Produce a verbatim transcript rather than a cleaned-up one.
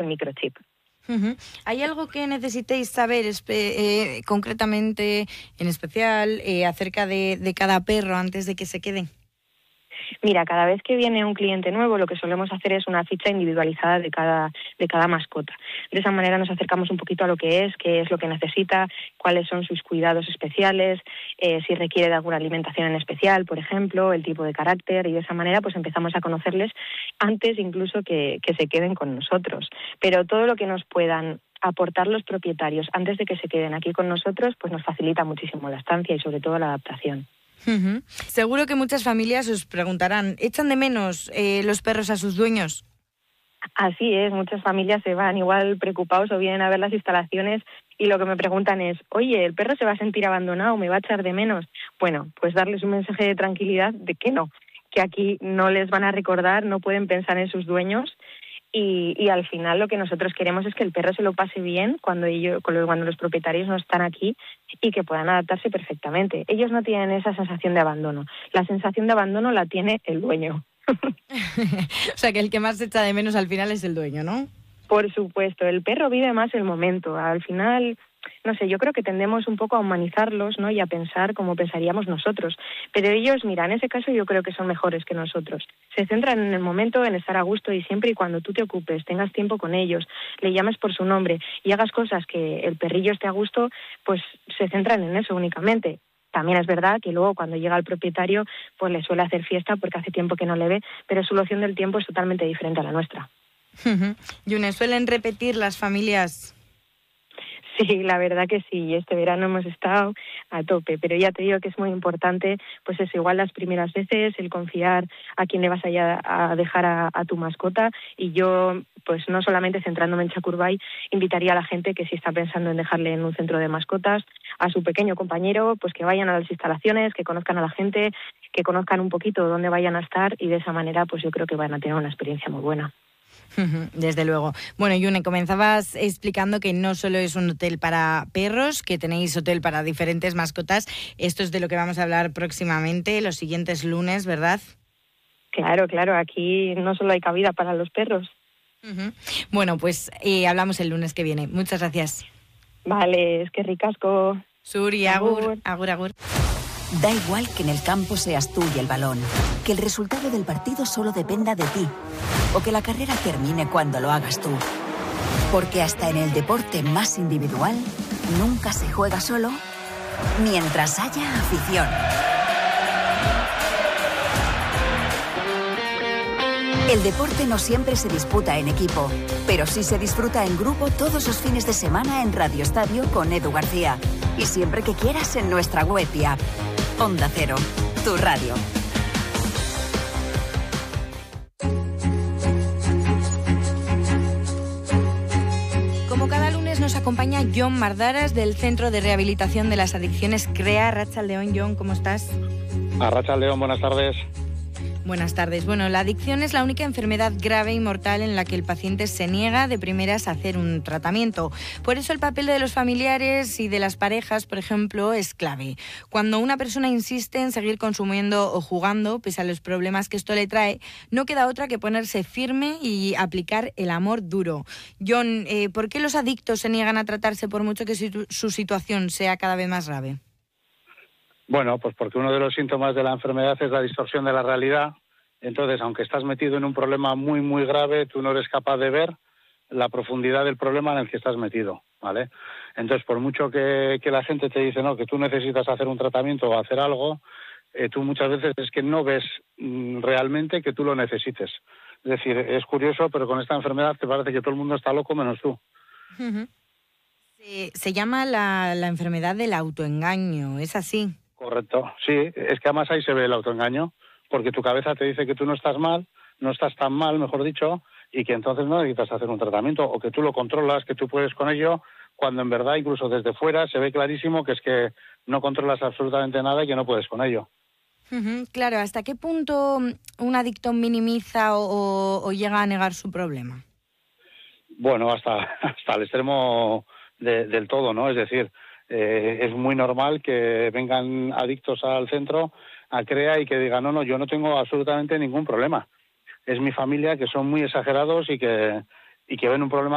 microchip. Uh-huh. ¿Hay algo que necesitéis saber eh, concretamente, en especial, eh, acerca de, de cada perro antes de que se queden? Mira, cada vez que viene un cliente nuevo, lo que solemos hacer es una ficha individualizada de cada, de cada mascota. De esa manera nos acercamos un poquito a lo que es, qué es lo que necesita, cuáles son sus cuidados especiales, eh, si requiere de alguna alimentación en especial, por ejemplo, el tipo de carácter, y de esa manera pues empezamos a conocerles antes incluso que, que se queden con nosotros. Pero todo lo que nos puedan aportar los propietarios antes de que se queden aquí con nosotros, pues nos facilita muchísimo la estancia y sobre todo la adaptación. Uh-huh. Seguro que muchas familias os preguntarán, ¿echan de menos eh, los perros a sus dueños? Así es, muchas familias se van igual preocupados o vienen a ver las instalaciones y lo que me preguntan es, oye, ¿el perro se va a sentir abandonado, me va a echar de menos? Bueno, pues darles un mensaje de tranquilidad de que no, que aquí no les van a recordar, no pueden pensar en sus dueños. Y, y al final lo que nosotros queremos es que el perro se lo pase bien cuando ellos, cuando los propietarios no están aquí y que puedan adaptarse perfectamente. Ellos no tienen esa sensación de abandono. La sensación de abandono la tiene el dueño. O sea, que el que más se echa de menos al final es el dueño, ¿no? Por supuesto, el perro vive más el momento. Al final, no sé, yo creo que tendemos un poco a humanizarlos, ¿no? Y a pensar como pensaríamos nosotros. Pero ellos, mira, en ese caso yo creo que son mejores que nosotros. Se centran en el momento, en estar a gusto y siempre y cuando tú te ocupes, tengas tiempo con ellos, le llames por su nombre y hagas cosas que el perrillo esté a gusto, pues se centran en eso únicamente. También es verdad que luego cuando llega el propietario, pues le suele hacer fiesta porque hace tiempo que no le ve, pero su noción del tiempo es totalmente diferente a la nuestra. Yune, ¿suelen repetir las familias? Sí, la verdad que sí, este verano hemos estado a tope, pero ya te digo que es muy importante, pues es igual las primeras veces, el confiar a quién le vas a, a dejar a, a tu mascota, y yo, pues no solamente centrándome en Chakurbay, invitaría a la gente que si está pensando en dejarle en un centro de mascotas, a su pequeño compañero, pues que vayan a las instalaciones, que conozcan a la gente, que conozcan un poquito dónde vayan a estar, y de esa manera pues yo creo que van a tener una experiencia muy buena. Desde luego. Bueno, Yune, comenzabas explicando que no solo es un hotel para perros, que tenéis hotel para diferentes mascotas. Esto es de lo que vamos a hablar próximamente, los siguientes lunes, ¿verdad? Claro, claro. Aquí no solo hay cabida para los perros. Uh-huh. Bueno, pues eh, hablamos el lunes que viene. Muchas gracias. Vale, es que ricasco. Suri, agur, agur, agur. Da igual que en el campo seas tú y el balón, que el resultado del partido solo dependa de ti, o que la carrera termine cuando lo hagas tú. Porque hasta en el deporte más individual, nunca se juega solo mientras haya afición. El deporte no siempre se disputa en equipo, pero sí se disfruta en grupo todos los fines de semana en Radio Estadio con Edu García. Y siempre que quieras en nuestra web y app. Onda Cero, tu radio. Como cada lunes nos acompaña Jon Mardaras del Centro de Rehabilitación de las Adicciones CREA. Arratsaldeon, Jon, ¿cómo estás? Arratsaldeon, buenas tardes. Buenas tardes. Bueno, la adicción es la única enfermedad grave y mortal en la que el paciente se niega de primeras a hacer un tratamiento. Por eso el papel de los familiares y de las parejas, por ejemplo, es clave. Cuando una persona insiste en seguir consumiendo o jugando, pese a los problemas que esto le trae, no queda otra que ponerse firme y aplicar el amor duro. Jon, eh, ¿por qué los adictos se niegan a tratarse por mucho que su, su situación sea cada vez más grave? Bueno, pues porque uno de los síntomas de la enfermedad es la distorsión de la realidad. Entonces, aunque estás metido en un problema muy, muy grave, tú no eres capaz de ver la profundidad del problema en el que estás metido, ¿vale? Entonces, por mucho que, que la gente te dice, no, que tú necesitas hacer un tratamiento o hacer algo, eh, tú muchas veces es que no ves mm, realmente que tú lo necesites. Es decir, es curioso, pero con esta enfermedad te parece que todo el mundo está loco menos tú. Uh-huh. Se, se llama la, la enfermedad del autoengaño, ¿es así? Correcto, sí, es que además ahí se ve el autoengaño, porque tu cabeza te dice que tú no estás mal, no estás tan mal, mejor dicho, y que entonces no necesitas hacer un tratamiento, o que tú lo controlas, que tú puedes con ello, cuando en verdad incluso desde fuera se ve clarísimo que es que no controlas absolutamente nada y que no puedes con ello. Uh-huh, claro, ¿hasta qué punto un adicto minimiza o, o, o llega a negar su problema? Bueno, hasta, hasta el extremo de, del todo, ¿no? Es decir, Eh, es muy normal que vengan adictos al centro a CREA y que digan, no, no, yo no tengo absolutamente ningún problema. Es mi familia, que son muy exagerados y que, y que ven un problema